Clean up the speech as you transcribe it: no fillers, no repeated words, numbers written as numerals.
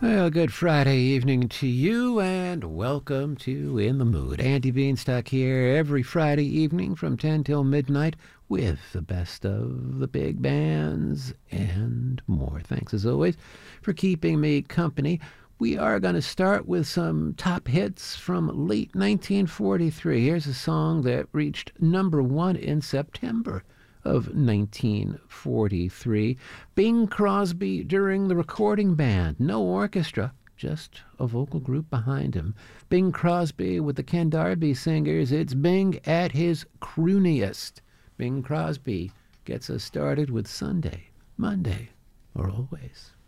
Well, good Friday evening to you, and welcome to In the Mood. Andy Beanstalk here every Friday evening from 10 till midnight with the best of the big bands and more. Thanks, as always, for keeping me company. We are going to start with some top hits from late 1943. Here's a song that reached number one in September of 1943. Bing Crosby during the recording band. No orchestra, just a vocal group behind him. Bing Crosby with the Ken Darby Singers. It's Bing at his crooniest. Bing Crosby gets us started with Sunday, Monday, or Always.